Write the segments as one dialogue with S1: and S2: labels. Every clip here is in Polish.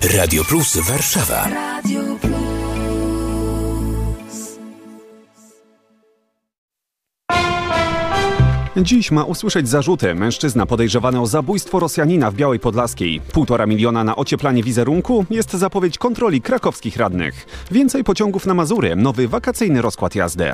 S1: Radio Plus Warszawa. Radio Plus.
S2: Dziś ma usłyszeć zarzuty. Mężczyzna podejrzewany o zabójstwo Rosjanina w Białej Podlaskiej. 1,5 miliona na ocieplanie wizerunku jest zapowiedź kontroli krakowskich radnych. Więcej pociągów na Mazury, nowy wakacyjny rozkład jazdy.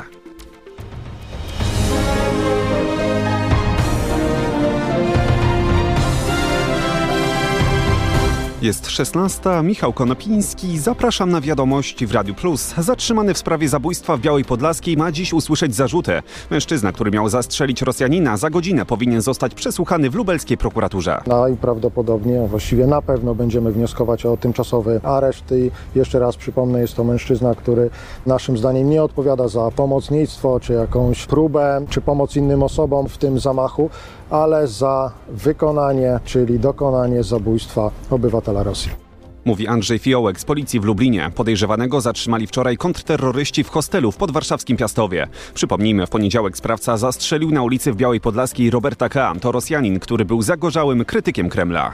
S2: Jest 16. Michał Konopiński. Zapraszam na wiadomości w Radiu Plus. Zatrzymany w sprawie zabójstwa w Białej Podlaskiej ma dziś usłyszeć zarzuty. Mężczyzna, który miał zastrzelić Rosjanina, za godzinę powinien zostać przesłuchany w lubelskiej prokuraturze.
S3: Najprawdopodobniej, właściwie na pewno będziemy wnioskować o tymczasowy areszt i jeszcze raz przypomnę, jest to mężczyzna, który naszym zdaniem nie odpowiada za pomocnictwo, czy jakąś próbę, czy pomoc innym osobom w tym zamachu, ale za wykonanie, czyli dokonanie zabójstwa obywatela Rosji.
S2: Mówi Andrzej Fiołek z policji w Lublinie. Podejrzewanego zatrzymali wczoraj kontrterroryści w hostelu w podwarszawskim Piastowie. Przypomnijmy, w poniedziałek sprawca zastrzelił na ulicy w Białej Podlaskiej Roberta K. To Rosjanin, który był zagorzałym krytykiem Kremla.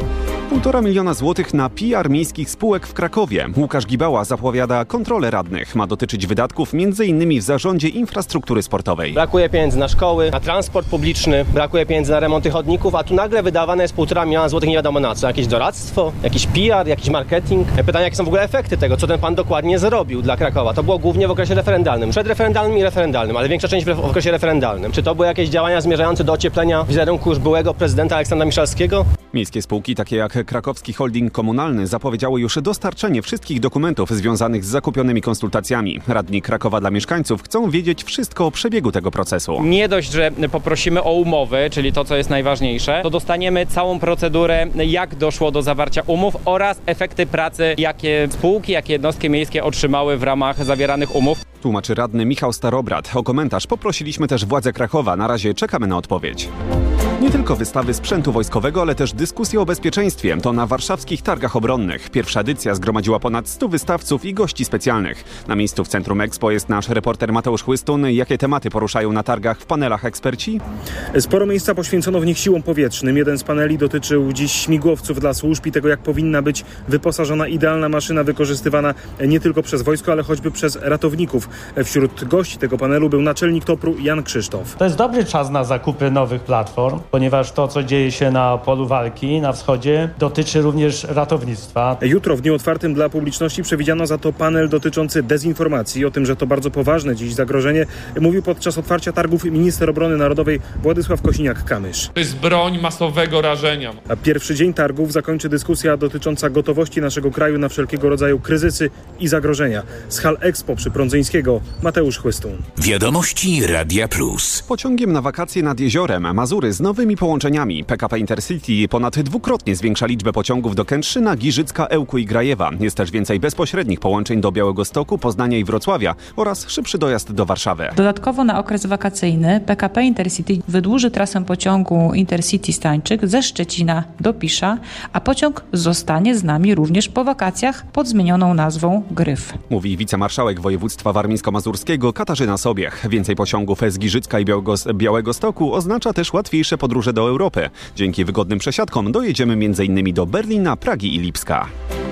S2: 1,5 miliona złotych na PR miejskich spółek w Krakowie. Łukasz Gibała zapowiada kontrolę radnych. Ma dotyczyć wydatków m.in. w zarządzie infrastruktury sportowej.
S4: Brakuje pieniędzy na szkoły, na transport publiczny, brakuje pieniędzy na remonty chodników, a tu nagle wydawane jest 1,5 miliona złotych nie wiadomo na co. Jakieś doradztwo, jakiś PR, jakiś marketing. Pytanie, jakie są w ogóle efekty tego, co ten pan dokładnie zrobił dla Krakowa. To było głównie w okresie referendalnym, przedreferendalnym i referendalnym, ale większa część w okresie referendalnym. Czy to były jakieś działania zmierzające do ocieplenia wizerunku już byłego prezydenta Aleksandra Miszalskiego?
S2: Miejskie spółki, takie jak Krakowski Holding Komunalny, zapowiedziały już dostarczenie wszystkich dokumentów związanych z zakupionymi konsultacjami. Radni Krakowa dla mieszkańców chcą wiedzieć wszystko o przebiegu tego procesu.
S5: Nie dość, że poprosimy o umowy, czyli to, co jest najważniejsze, to dostaniemy całą procedurę, jak doszło do zawarcia umów oraz efekty pracy, jakie spółki, jakie jednostki miejskie otrzymały w ramach zawieranych umów.
S2: Tłumaczy radny Michał Starobrat. O komentarz poprosiliśmy też władze Krakowa. Na razie czekamy na odpowiedź. Nie tylko wystawy sprzętu wojskowego, ale też dyskusje o bezpieczeństwie. To na warszawskich targach obronnych. Pierwsza edycja zgromadziła ponad 100 wystawców i gości specjalnych. Na miejscu w Centrum Expo jest nasz reporter Mateusz Chłystun. Jakie tematy poruszają na targach w panelach eksperci?
S6: Sporo miejsca poświęcono w nich siłom powietrznym. Jeden z paneli dotyczył dziś śmigłowców dla służb i tego, jak powinna być wyposażona idealna maszyna wykorzystywana nie tylko przez wojsko, ale choćby przez ratowników. Wśród gości tego panelu był naczelnik TOPR-u Jan Krzysztof.
S7: To jest dobry czas na zakupy nowych platform, ponieważ to, co dzieje się na polu walki na wschodzie, dotyczy również ratownictwa.
S6: Jutro w dniu otwartym dla publiczności przewidziano za to panel dotyczący dezinformacji. O tym, że to bardzo poważne dziś zagrożenie, mówił podczas otwarcia targów minister obrony narodowej Władysław Kosiniak-Kamysz.
S8: To jest broń masowego rażenia.
S6: A pierwszy dzień targów zakończy dyskusja dotycząca gotowości naszego kraju na wszelkiego rodzaju kryzysy i zagrożenia. Z hal Expo przy Prądzyńskiego, Mateusz Chłystun.
S1: Wiadomości Radia Plus.
S2: Pociągiem na wakacje nad jeziorem Mazury z nowymi połączeniami. PKP Intercity ponad dwukrotnie zwiększa liczbę pociągów do Kętrzyna, Giżycka, Ełku i Grajewa. Jest też więcej bezpośrednich połączeń do Białegostoku, Poznania i Wrocławia oraz szybszy dojazd do Warszawy.
S9: Dodatkowo na okres wakacyjny PKP Intercity wydłuży trasę pociągu Intercity Stańczyk ze Szczecina do Pisza, a pociąg zostanie z nami również po wakacjach pod zmienioną nazwą Gryf.
S2: Mówi wicemarszałek województwa warmińsko-mazurskiego Katarzyna Sobiech. Więcej pociągów z Giżycka i Białegostoku oznacza też łatwiejsze podróże do Europy. Dzięki wygodnym przesiadkom dojedziemy m.in. do Berlina, Pragi i Lipska.